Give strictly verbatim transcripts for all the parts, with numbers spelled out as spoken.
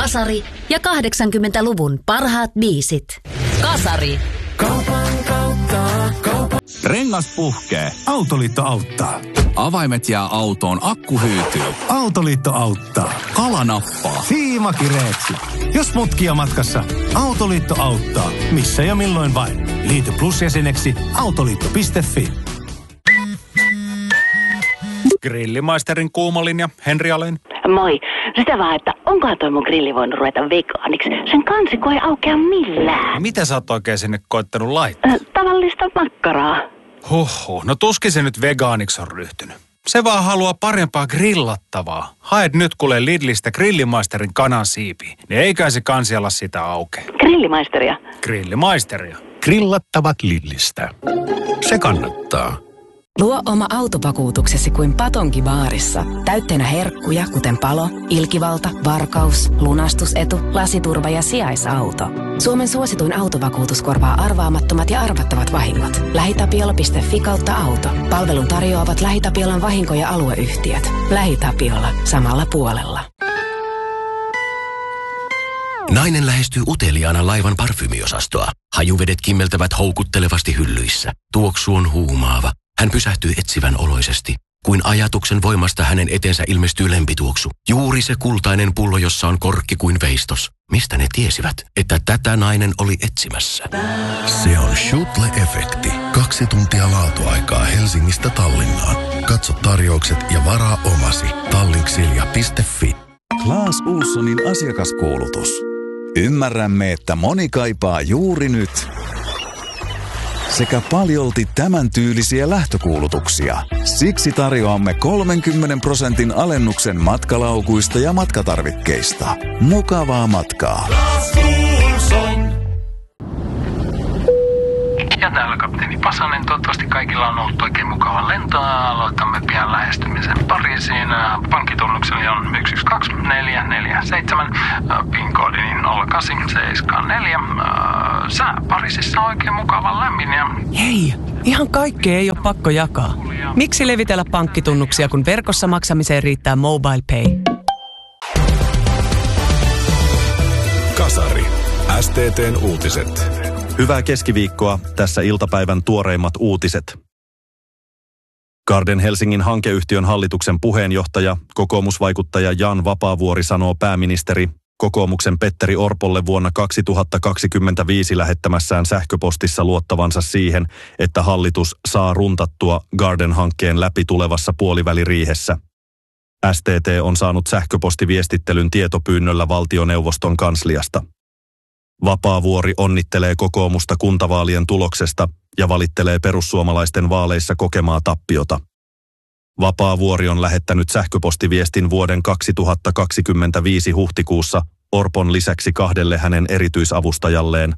Kasari ja kahdeksankymmentäluvun parhaat biisit. Kasari. Kaupan kautta, kaupan. Rengas puhkee. Autoliitto auttaa. Avaimet jää autoon, akku hyytyy. Autoliitto auttaa. Kala nappaa. Siima kireeksi. Jos mutkia matkassa, Autoliitto auttaa. Missä ja milloin vain. Liity Plus-jäseneksi autoliitto piste fi. Grillimaisterin kuumolinja, Henri Alén. Moi. Sitä vaan, että onkohan toi mun grilli voinut ruveta vegaaniksi. Sen kansiko ei aukea millään. Mitä sä oot oikein sinne koittanut laittaa? Äh, tavallista makkaraa. Huhhuh, no tuskin se nyt vegaaniksi on ryhtynyt. Se vaan haluaa parempaa grillattavaa. Haet nyt kuule Lidlistä Grillimaisterin kanansiipiä. Ne eikä se kansi ala sitä auke. Grillimaisteria. Grillimaisteria. Grillattavat Lidlistä. Se kannattaa. Luo oma autovakuutuksesi kuin Patonki baarissa. Täytteenä herkkuja, kuten palo, ilkivalta, varkaus, lunastusetu, lasiturva ja sijaisauto. Suomen suosituin autovakuutus korvaa arvaamattomat ja arvattavat vahingot. LähiTapiola piste fi kautta auto. Palvelun tarjoavat LähiTapiolan vahinko- ja alueyhtiöt. LähiTapiola. Samalla puolella. Nainen lähestyy uteliaana laivan parfymiosastoa. Hajuvedet kimmeltävät houkuttelevasti hyllyissä. Tuoksu on huumaava. Hän pysähtyy etsivän oloisesti. Kuin ajatuksen voimasta hänen eteensä ilmestyy lempituoksu. Juuri se kultainen pullo, jossa on korkki kuin veistos. Mistä ne tiesivät, että tätä nainen oli etsimässä? Se on Schutle-efekti. Kaksi tuntia laatuaikaa Helsingistä Tallinnaan. Katso tarjoukset ja varaa omasi. tallinksilja piste fi. Claes Ohlsonin asiakaskuulutus. Ymmärrämme, että moni kaipaa juuri nyt sekä paljolti tämän tyylisiä lähtökuulutuksia. Siksi tarjoamme kolmenkymmenen prosentin alennuksen matkalaukuista ja matkatarvikkeista. Mukavaa matkaa. Ja täällä kapteeni Pasanen. Toivottavasti kaikilla on ollut oikein mukava lento. Aloitamme pian lähestymisen Pariisiin. Pankkitunnukseni on yksi yksi kaksi neljä neljä seitsemän. PIN-koodini nolla kahdeksan seitsemän neljä. Sää Pariisissa on oikein mukava lämmin. Ja... Hei, ihan kaikkea ei ole pakko jakaa. Miksi levitellä pankkitunnuksia, kun verkossa maksamiseen riittää Mobile Pay? Kasari. S T T:n uutiset. Hyvää keskiviikkoa, tässä iltapäivän tuoreimmat uutiset. Garden Helsingin hankeyhtiön hallituksen puheenjohtaja, kokoomusvaikuttaja Jan Vapaavuori sanoo pääministeri kokoomuksen Petteri Orpolle vuonna kaksituhattakaksikymmentäviisi lähettämässään sähköpostissa luottavansa siihen, että hallitus saa runtattua Garden-hankkeen läpi tulevassa puoliväliriihessä. S T T on saanut sähköpostiviestittelyn tietopyynnöllä valtioneuvoston kansliasta. Vapaavuori onnittelee kokoomusta kuntavaalien tuloksesta ja valittelee perussuomalaisten vaaleissa kokemaa tappiota. Vapaavuori on lähettänyt sähköpostiviestin vuoden kaksituhattakaksikymmentäviisi huhtikuussa Orpon lisäksi kahdelle hänen erityisavustajalleen.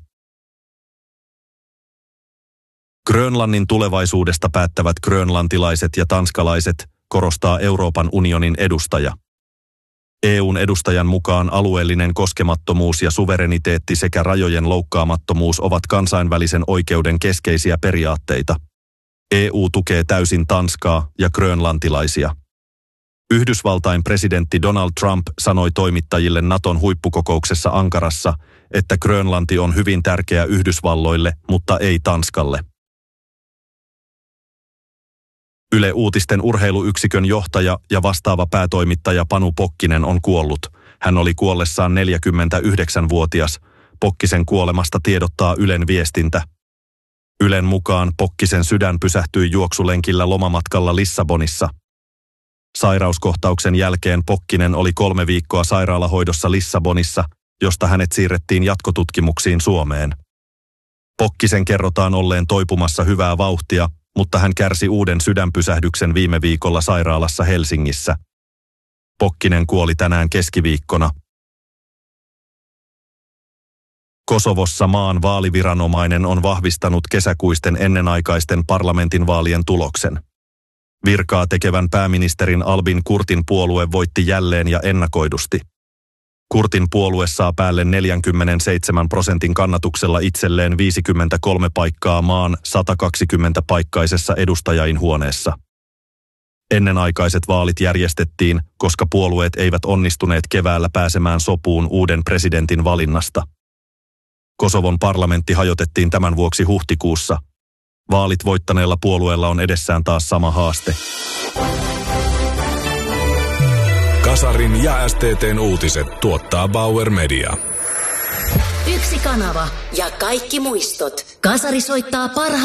Grönlannin tulevaisuudesta päättävät grönlantilaiset ja tanskalaiset, korostaa Euroopan unionin edustaja. E U:n edustajan mukaan alueellinen koskemattomuus ja suvereniteetti sekä rajojen loukkaamattomuus ovat kansainvälisen oikeuden keskeisiä periaatteita. E U tukee täysin Tanskaa ja grönlantilaisia. Yhdysvaltain presidentti Donald Trump sanoi toimittajille Naton huippukokouksessa Ankarassa, että Grönlanti on hyvin tärkeä Yhdysvalloille, mutta ei Tanskalle. Yle Uutisten urheiluyksikön johtaja ja vastaava päätoimittaja Panu Pokkinen on kuollut. Hän oli kuollessaan neljäkymmentäyhdeksänvuotias. Pokkisen kuolemasta tiedottaa Ylen viestintä. Ylen mukaan Pokkisen sydän pysähtyi juoksulenkillä lomamatkalla Lissabonissa. Sairauskohtauksen jälkeen Pokkinen oli kolme viikkoa sairaalahoidossa Lissabonissa, josta hänet siirrettiin jatkotutkimuksiin Suomeen. Pokkisen kerrotaan olleen toipumassa hyvää vauhtia, mutta hän kärsi uuden sydänpysähdyksen viime viikolla sairaalassa Helsingissä. Pokkinen kuoli tänään keskiviikkona. Kosovossa maan vaaliviranomainen on vahvistanut kesäkuisten ennenaikaisten parlamentinvaalien tuloksen. Virkaa tekevän pääministerin Albin Kurtin puolue voitti jälleen ja ennakoidusti. Kurtin puolue saa päälle neljäkymmentäseitsemän prosentin kannatuksella itselleen viisikymmentäkolme paikkaa maan sata kaksikymmentä paikkaisessa edustajainhuoneessa. Ennenaikaiset vaalit järjestettiin, koska puolueet eivät onnistuneet keväällä pääsemään sopuun uuden presidentin valinnasta. Kosovon parlamentti hajotettiin tämän vuoksi huhtikuussa. Vaalit voittaneella puolueella on edessään taas sama haaste. Kasarin ja S T T:n uutiset tuottaa Bauer Media. Yksi kanava ja kaikki muistot. Kasari soittaa parhaat